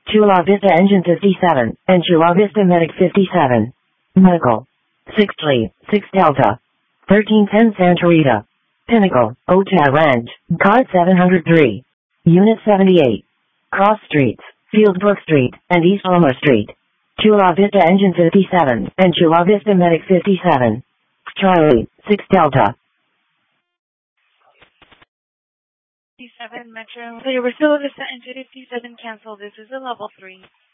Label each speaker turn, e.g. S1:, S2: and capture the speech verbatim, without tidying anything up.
S1: Chula Vista Engine fifty-seven, and Chula Vista Medic fifty-seven. Medical. six Lee, six Delta. thirteen ten Santa Rita. Pinnacle, Ojai Ranch, Card seven oh three. Unit seventy-eight. Cross Streets, Fieldbrook Street, and East Homer Street. Chula Vista Engine fifty-seven, and Chula Vista Medic fifty-seven. Charlie, six Delta.
S2: fifty-seven Metro. So your Chula Vista Engine fifty-seven cancel. This is a level three.